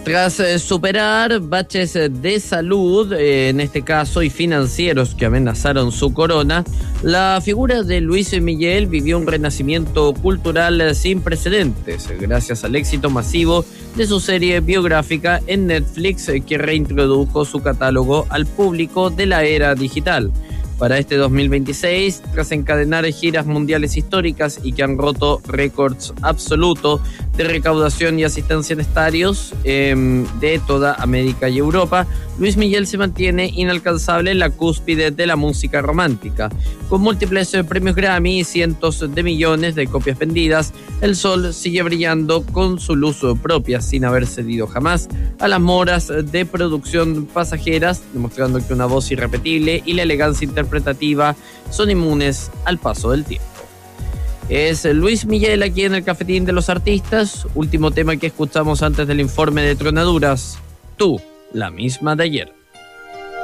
Tras superar baches de salud, en este caso, y financieros que amenazaron su corona, la figura de Luis Miguel vivió un renacimiento cultural sin precedentes, gracias al éxito masivo de su serie biográfica en Netflix, que reintrodujo su catálogo al público de la era digital. Para este 2026, tras encadenar giras mundiales históricas y que han roto récords absolutos de recaudación y asistencia en estadios de toda América y Europa, Luis Miguel se mantiene inalcanzable en la cúspide de la música romántica. Con múltiples premios Grammy y cientos de millones de copias vendidas, el sol sigue brillando con su luz propia, sin haber cedido jamás a las moras de producción pasajeras, demostrando que una voz irrepetible y la elegancia interpretativa son inmunes al paso del tiempo. Es Luis Miguel aquí en el Cafetín de los Artistas. Último tema que escuchamos antes del informe de Tronaduras. Tú, la misma de ayer.